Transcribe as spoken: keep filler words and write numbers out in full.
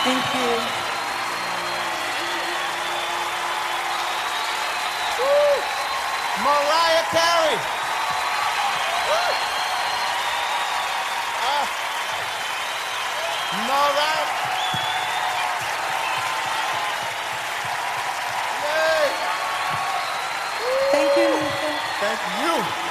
Thank you. Woo! Mariah Carey. Woo! Uh, Mariah. Yay! Thank you, Lisa. Thank you.